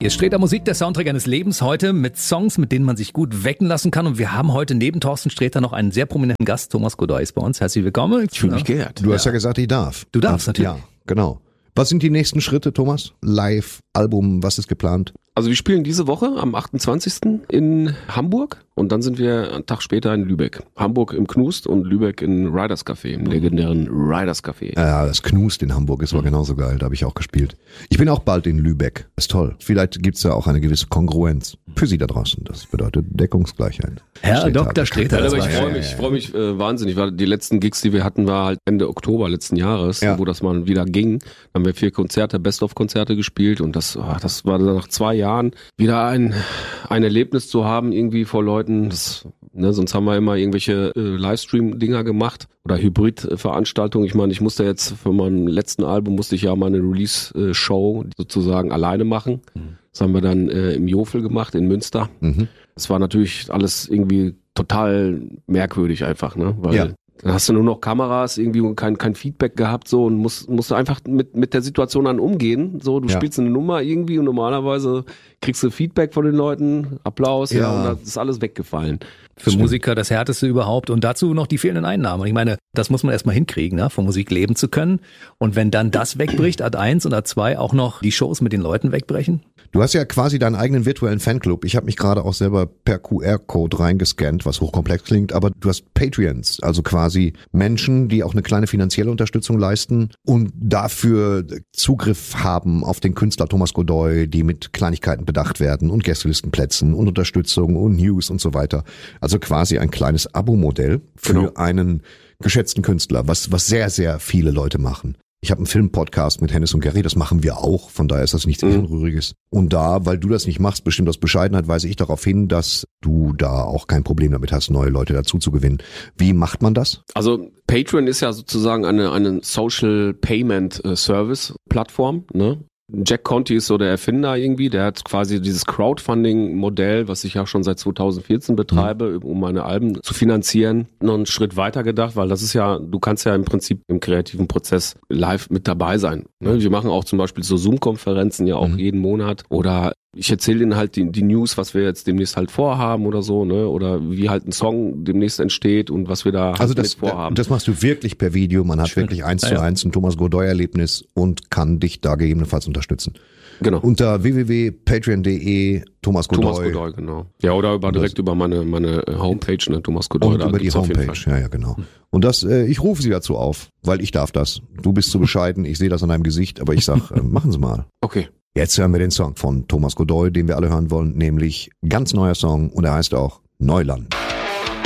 Hier ist Sträter Musik, der Soundtrack eines Lebens, heute mit Songs, mit denen man sich gut wecken lassen kann. Und wir haben heute neben Thorsten Sträter noch einen sehr prominenten Gast. Thomas Godoy ist bei uns. Herzlich willkommen. Ich fühle mich geehrt. Du hast ja gesagt, ich darf. Du darfst natürlich. Ja, genau. Was sind die nächsten Schritte, Thomas? Live, Album, was ist geplant? Also wir spielen diese Woche am 28. in Hamburg und dann sind wir einen Tag später in Lübeck. Hamburg im Knust und Lübeck in Riders Café, im legendären Riders Café. Ja, das Knust in Hamburg ist war genauso geil, da habe ich auch gespielt. Ich bin auch bald in Lübeck, ist toll. Vielleicht gibt's da auch eine gewisse Kongruenz für Sie da draußen. Das bedeutet Deckungsgleichheit. Herr Dr. Sträter, Ja, aber das war ich freue mich wahnsinnig, weil die letzten Gigs, die wir hatten, war halt Ende Oktober letzten Jahres, wo das mal wieder ging. Dann haben wir 4 Konzerte, Best-of-Konzerte gespielt und das war dann nach 2 Jahren wieder ein Erlebnis zu haben, irgendwie vor Leuten. Sonst haben wir immer irgendwelche Livestream-Dinger gemacht oder Hybrid-Veranstaltungen. Ich meine, ich musste jetzt für mein letzten Album musste ich ja meine Release-Show sozusagen alleine machen. Das haben wir dann im Jofel gemacht in Münster. Das war natürlich alles irgendwie total merkwürdig einfach, ne? Weil dann hast du nur noch Kameras irgendwie und kein Feedback gehabt so und musst einfach mit der Situation dann umgehen. So, du spielst eine Nummer irgendwie und normalerweise kriegst du Feedback von den Leuten, Applaus, und das ist alles weggefallen. für Musiker das Härteste überhaupt und dazu noch die fehlenden Einnahmen. Ich meine, das muss man erstmal hinkriegen, ne? Von Musik leben zu können. Und wenn dann das wegbricht, Ad 1 und Ad 2 auch noch die Shows mit den Leuten wegbrechen. Du hast ja quasi deinen eigenen virtuellen Fanclub. Ich habe mich gerade auch selber per QR-Code reingescannt, was hochkomplex klingt, aber du hast Patreons, also quasi Menschen, die auch eine kleine finanzielle Unterstützung leisten und dafür Zugriff haben auf den Künstler Thomas Godoy, die mit Kleinigkeiten bedacht werden und Gästelistenplätzen und Unterstützung und News und so weiter. Also quasi ein kleines Abo-Modell für einen geschätzten Künstler, was sehr, sehr viele Leute machen. Ich habe einen Filmpodcast mit Hennes und Gary, das machen wir auch, von daher ist das nichts Unrühriges. Und da, weil du das nicht machst, bestimmt aus Bescheidenheit, weise ich darauf hin, dass du da auch kein Problem damit hast, neue Leute dazu zu gewinnen. Wie macht man das? Also Patreon ist ja sozusagen eine Social Payment Service Plattform, ne? Jack Conte ist so der Erfinder irgendwie, der hat quasi dieses Crowdfunding-Modell, was ich ja schon seit 2014 betreibe, um meine Alben zu finanzieren, noch einen Schritt weiter gedacht, weil das ist ja, du kannst ja im Prinzip im kreativen Prozess live mit dabei sein. Ne? Wir machen auch zum Beispiel so Zoom-Konferenzen ja auch jeden Monat oder ich erzähle ihnen halt die News, was wir jetzt demnächst halt vorhaben oder so, ne? Oder wie halt ein Song demnächst entsteht und was wir da also mit vorhaben. Das machst du wirklich per Video, man hat wirklich 1:1 ein Thomas Godoy-Erlebnis und kann dich da gegebenenfalls unterstützen. Genau. Unter www.patreon.de Thomas Godoy. Thomas Godoy, genau. Ja, oder direkt über meine Homepage, ne, Thomas Godoy. Und über die Homepage, ja, genau. Und das, ich rufe Sie dazu auf, weil ich darf das. Du bist zu bescheiden, ich sehe das an deinem Gesicht, aber ich sag, machen Sie mal. Okay. Jetzt hören wir den Song von Thomas Godoy, den wir alle hören wollen, nämlich ganz neuer Song und er heißt auch Neuland.